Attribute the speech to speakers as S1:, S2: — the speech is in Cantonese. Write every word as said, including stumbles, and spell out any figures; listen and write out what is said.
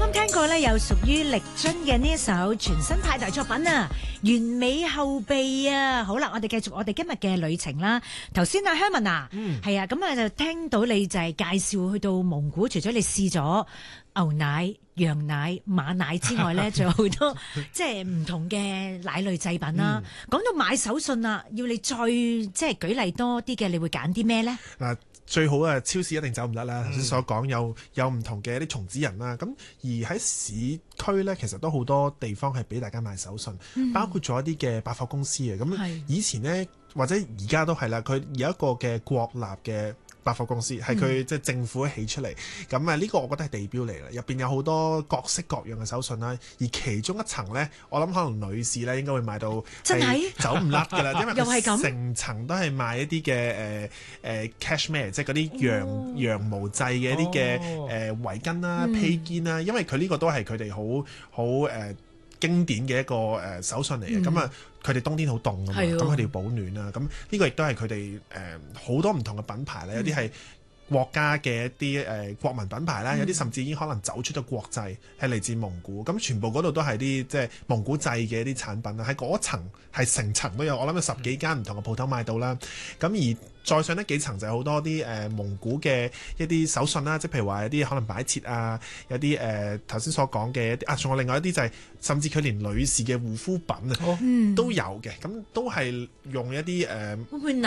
S1: 啱聽過咧，有屬於力臻嘅呢一首全新派台作品啊，完美後備啊！好啦，我哋繼續我哋今日嘅旅程啦。頭先阿 Herman 啊，係啊，咁啊就聽到你就係介紹去到蒙古，除咗你試咗牛奶、羊奶、馬奶之外咧，仲有好多即係唔同嘅奶類製品啦。講、嗯、到買手信啊，要你再即係舉例多啲嘅，你會揀啲咩咧？
S2: 嗱，最好啊，超市一定走唔甩啦。頭先所講有有唔同嘅一啲松子仁啦，咁而喺市區咧，其實都好多地方係俾大家買手信，嗯、包括咗一啲嘅百貨公司嘅。咁以前咧或者而家都係啦，佢有一個嘅國立嘅百貨公司係佢即係政府起出嚟，咁啊呢個我覺得係地標嚟啦，入邊有好多各式各樣嘅手信啦，而其中一層咧，我諗可能女士咧應該會買到
S1: 真係
S2: 走唔甩㗎啦，因為
S1: 又係咁
S2: 成層都係賣一啲嘅誒誒 cashmere， 即係嗰啲羊、哦、羊毛製嘅一啲嘅誒圍巾啦、嗯、披肩啦，因為佢呢個都係佢哋好好誒經典嘅一個誒手信嚟嘅，咁啊佢哋冬天好凍㗎嘛，咁佢哋要保暖啊，咁呢個亦都係佢哋誒好多唔同嘅品牌咧，有啲係國家嘅一啲誒、呃、國民品牌啦，有啲甚至已經可能走出咗國際，係嚟自蒙古，咁全部嗰度都係啲即係蒙古製嘅一啲產品啦，喺嗰層係成層都有，我諗有十幾間唔同嘅鋪頭買到啦，咁而再上呢幾層就係好多啲誒、呃、蒙古嘅一啲手信啦，即係譬如話有啲可能擺設啊，有啲誒頭先所講嘅一啲啊，仲有另外一啲就係、是、甚至佢連女士嘅護膚品啊、哦、都有嘅，咁都係用一啲誒、呃、
S1: 會唔會